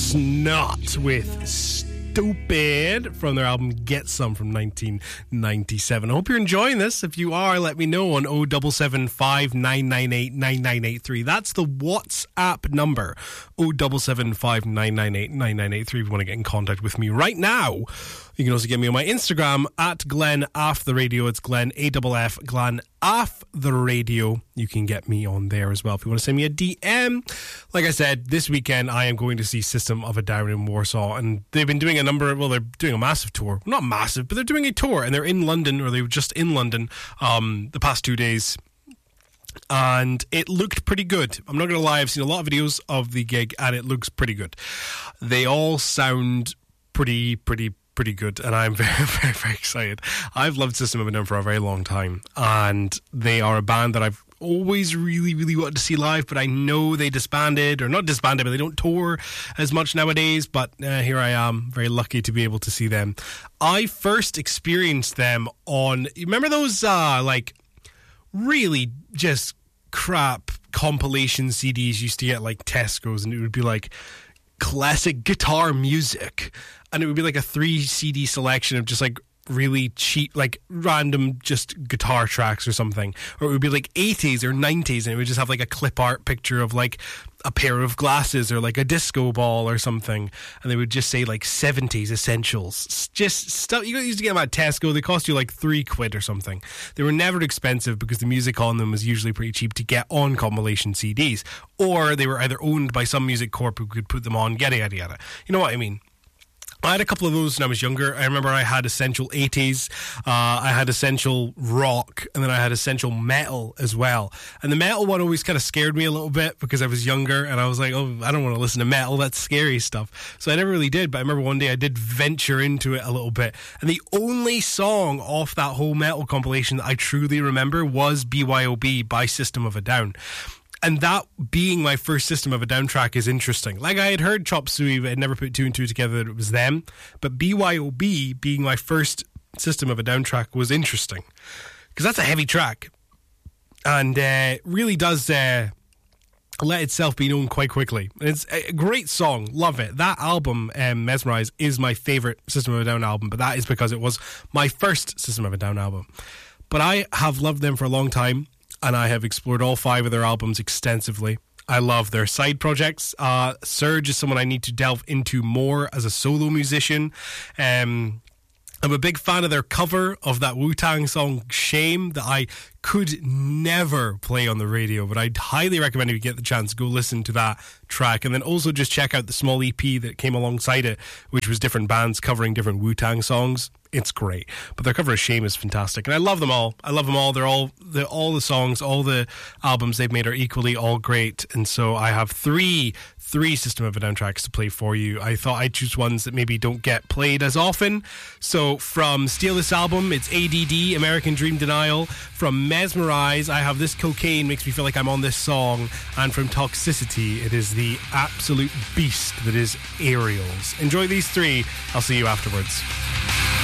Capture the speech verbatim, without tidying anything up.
Snot with Stupid from their album Get Some from nineteen ninety-seven. I hope you're enjoying this. If you are, let me know on oh seven seven five, nine nine eight, nine nine eight three. That's the WhatsApp number, oh seven seven five, nine nine eight, nine nine eight three if you want to get in contact with me right now. You can also get me on my Instagram at Glenn Aff the Radio. It's Glenn A F F Glenn Aff the Radio. You can get me on there as well if you want to send me a D M. Like I said, this weekend I am going to see System of a Down in Warsaw, and they've been doing a number of, well, they're doing a massive tour. Not massive, but they're doing a tour, and they're in London, or they were just in London um, the past two days. And it looked pretty good. I'm not going to lie, I've seen a lot of videos of the gig, and it looks pretty good. They all sound pretty, pretty, pretty good, and I'm very, very, very excited. I've loved System of a Down for a very long time, and they are a band that I've always really, really wanted to see live, but I know they disbanded, or not disbanded, but they don't tour as much nowadays, but uh, here I am, very lucky to be able to see them. I first experienced them on, you remember those, uh, like, really just crap compilation C Ds used to get, like, Tesco's, and it would be, like, classic guitar music, and it would be like a three C D selection of just like really cheap, like random just guitar tracks or something, or it would be like eighties or nineties, and it would just have like a clip art picture of like a pair of glasses or like a disco ball or something, and they would just say like seventies essentials, just stuff you used to get them at Tesco. They cost you like three quid or something. They were never expensive because the music on them was usually pretty cheap to get on compilation C Ds, or they were either owned by some music corp who could put them on, yada yada yada. You know what I mean? I had a couple of those when I was younger. I remember I had Essential eighties, uh, I had Essential Rock, and then I had Essential Metal as well. And the metal one always kind of scared me a little bit because I was younger, and I was like, oh, I don't want to listen to metal, that's scary stuff. So I never really did, but I remember one day I did venture into it a little bit. And the only song off that whole metal compilation that I truly remember was B Y O B by System of a Down. And that being my first System of a Down track is interesting. Like, I had heard Chop Suey, but I had never put two and two together that it was them. But B Y O B being my first System of a Down track was interesting, because that's a heavy track, and uh, really does uh, let itself be known quite quickly. And it's a great song, love it. That album, um, Mesmerize, is my favourite System of a Down album, but that is because it was my first System of a Down album. But I have loved them for a long time, and I have explored all five of their albums extensively. I love their side projects. Uh, Surge is someone I need to delve into more as a solo musician. Um, I'm a big fan of their cover of that Wu-Tang song Shame that I could never play on the radio, but I'd highly recommend if you get the chance, go listen to that track, and then also just check out the small E P that came alongside it, which was different bands covering different Wu-Tang songs. It's great, but their cover of Shame is fantastic, and I love them all. I love them all. They're all, they're, all the songs, all the albums they've made are equally all great, and so I have three three System of a Down tracks to play for you. I thought I'd choose ones that maybe don't get played as often. So from Steal This Album, it's A D D, American Dream Denial. From Mesmerize, I have This Cocaine Makes Me Feel Like I'm on This Song. And from Toxicity, it is the absolute beast that is Aerials. Enjoy these three. I'll see you afterwards.